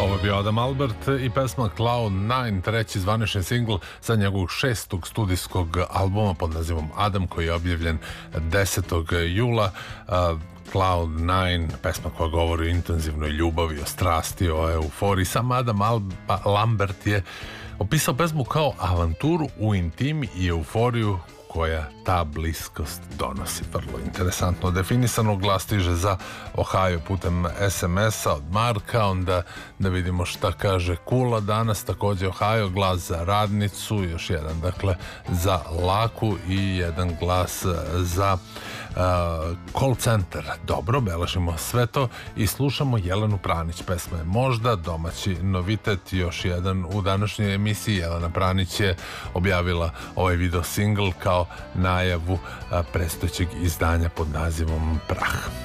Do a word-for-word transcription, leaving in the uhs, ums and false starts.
Ovo je bio Adam Albert i pesma Cloud nine, treći zvanični singl sa njegovog šestog studijskog albuma pod nazivom Adam, koji je objavljen desetog jula. Cloud nine, pesma koja govori o intenzivnoj ljubavi, o strasti, o euforiji. Sam Adam Alba Lambert je opisao pesmu kao avanturu u intimi i euforiju koja ta bliskost donosi. Vrlo interesantno definisano. Glas stiže za Ohio putem es em es-a od Marka, onda da vidimo šta kaže Kula danas, takođe Ohio, glas za radnicu, još jedan dakle za Laku i jedan glas za uh, call center. Dobro, beležimo sve to i slušamo Jelenu Pranić. Pesma je možda domaći novitet, još jedan u današnjoj emisiji. Jelena Pranić je objavila ovaj video singl kao najavu predstojećeg izdanja pod nazivom Prah.